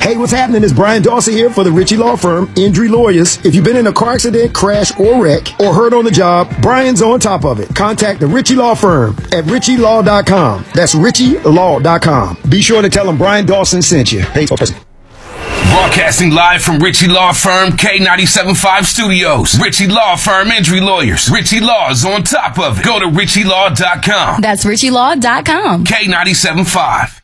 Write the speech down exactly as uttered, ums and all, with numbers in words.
Hey, what's happening? It's Brian Dawson here for the Ritchie Law Firm, Injury Lawyers. If you've been in a car accident, crash, or wreck, or hurt on the job, Brian's on top of it. Contact the Ritchie Law Firm at ritchie law dot com. That's ritchie law dot com. Be sure to tell them Brian Dawson sent you. Thanks for listening. Broadcasting live from Ritchie Law Firm K ninety-seven point five Studios. Ritchie Law Firm Injury Lawyers. Ritchie Law is on top of it. Go to ritchie law dot com. That's ritchie law dot com. K ninety-seven point five.